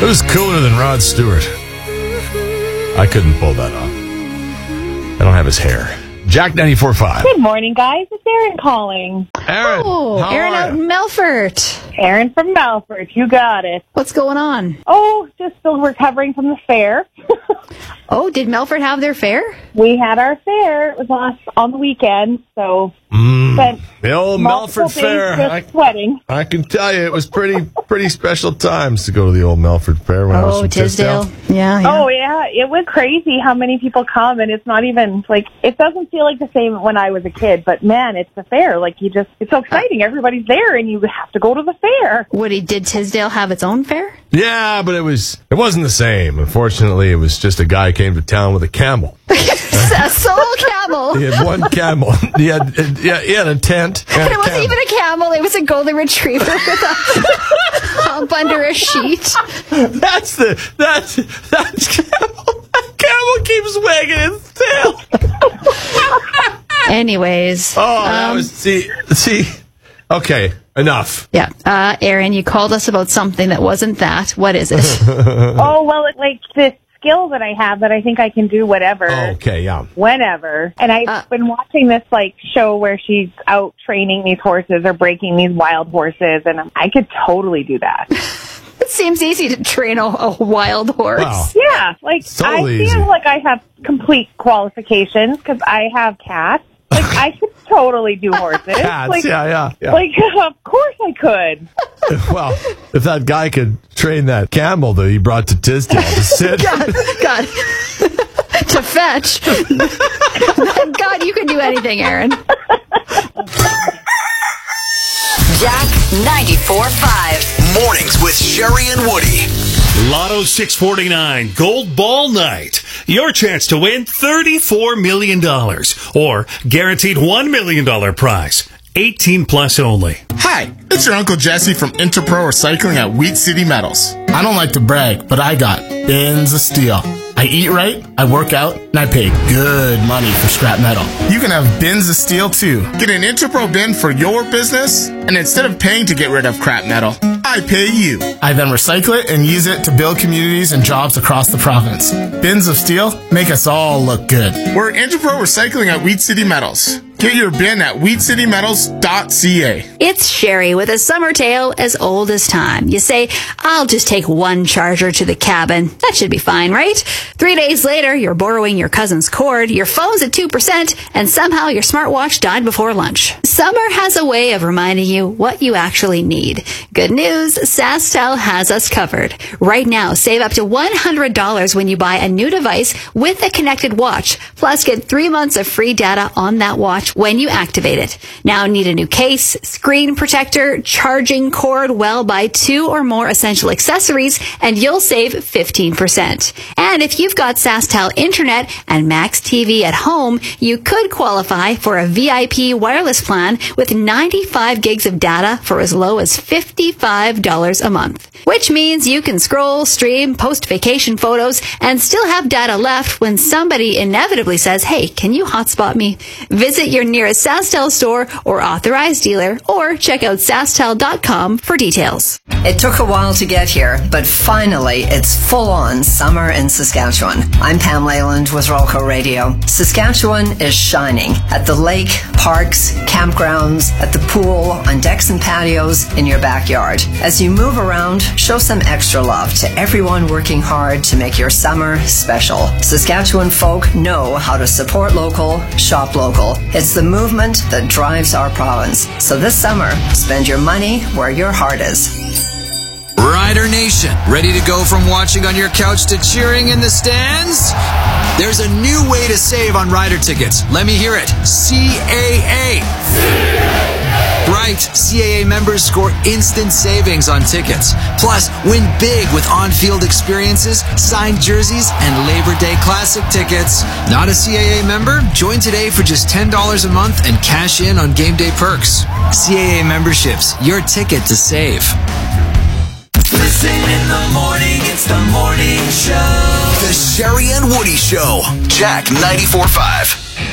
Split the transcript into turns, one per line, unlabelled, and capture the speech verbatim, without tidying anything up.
Who's cooler than Rod Stewart? I couldn't pull that off. I don't have his hair. Jack ninety-four point five.
Good morning, guys. It's Erin calling.
Erin.
Oh,
how
Erin
are
out
ya?
in Melfort.
Erin from Melfort. You got it.
What's going on?
Oh, just still recovering from the fair.
Oh, did Melfort have their fair?
We had our fair. It was last on the weekend, so
Mm,
spent
the old
multiple
Melfort
days
Fair.
just
I,
sweating.
I can tell you, it was pretty pretty special times to go to the old Melfort Fair when I was
Oh,
from
Tisdale.
Tisdale.
Yeah, yeah.
Oh, yeah. It was crazy how many people come, and it's not even, like, it doesn't feel like the same when I was a kid, but, man, it's the fair. Like, you just, it's so exciting. Everybody's there, and you have to go to the fair.
Woody, did Tisdale have its own fair?
Yeah, but it was it wasn't the same. Unfortunately, it was just a guy came to town with a camel.
A solo camel.
He had one camel. He had yeah, he had a tent. And
And
a
it wasn't
camel.
even a camel. It was a golden retriever with a hump under a sheet.
That's the that's that's camel. That camel keeps wagging its tail.
Anyways.
Oh, that
um,
was see see. Okay, enough.
Yeah. Uh, Erin, you called us about something that wasn't that. What is it?
Oh, well, it, like, this skill that I have that I think I can do whatever.
Okay, yeah.
Whenever. And I've
Uh.
been watching this, like, show where she's out training these horses or breaking these wild horses, and I'm, I could totally do that.
It seems easy to train a, a wild horse.
Wow.
Yeah, like,
Totally
I feel
easy.
like I have complete qualifications because I have cats. Like, I could totally do horses.
Cats,
like,
yeah, yeah, yeah.
Like, of course I could.
Well, if that guy could train that camel that he brought to Tisdale to sit.
God, God. To fetch. God, you can do anything, Erin.
Jack ninety-four point five.
Mornings with Sherry and Woody.
Lotto six forty-nine Gold Ball Night. Your chance to win thirty-four million dollars or guaranteed one million dollars prize. eighteen plus only.
Hi, it's your Uncle Jesse from Interpro Recycling at Wheat City Metals. I don't like to brag, but I got bins of steel. I eat right, I work out, and I pay good money for scrap metal. You can have bins of steel too. Get an Interpro bin for your business, and instead of paying to get rid of crap metal, I pay you. I then recycle it and use it to build communities and jobs across the province. Bins of steel make us all look good. We're Interpro Recycling at Wheat City Metals. Get your bin at wheat city metals dot c a.
It's Sherry with a summer tale as old as time. You say, I'll just take one charger to the cabin. That should be fine, right? Three days later, you're borrowing your cousin's cord, your phone's at two percent, and somehow your smartwatch died before lunch. Summer has a way of reminding you what you actually need. Good news, SaskTel has us covered. Right now, save up to one hundred dollars when you buy a new device with a connected watch. Plus, get three months of free data on that watch when you activate it. Now need a new case, screen protector, charging cord, well, buy two or more essential accessories and you'll save fifteen percent. And if you've got SaskTel Internet and Max T V at home, you could qualify for a V I P wireless plan with ninety-five gigs of data for as low as fifty-five dollars a month. Which means you can scroll, stream, post vacation photos, and still have data left when somebody inevitably says, hey, can you hotspot me? Visit your nearest SaskTel store or authorized dealer, or check out sastel dot com for details.
It took a while to get here, but finally it's full-on summer in Saskatchewan. I'm Pam Leyland with Rolco Radio. Saskatchewan is shining at the lake, parks, campgrounds, at the pool, on decks and patios, in your backyard. As you move around, show some extra love to everyone working hard to make your summer special. Saskatchewan folk know how to support local, shop local. It's the movement that drives our province. So this summer, spend your money where your heart is.
Rider Nation, ready to go from watching on your couch to cheering in the stands? There's a new way to save on Rider tickets. Let me hear it. C A A. Right, C A A members score instant savings on tickets. Plus, win big with on-field experiences, signed jerseys, and Labor Day Classic tickets. Not a C A A member? Join today for just ten dollars a month and cash in on game day perks. C A A memberships, your ticket to save.
Listen in the morning, it's the morning show.
The Sherry and Woody Show. Jack ninety-four point five.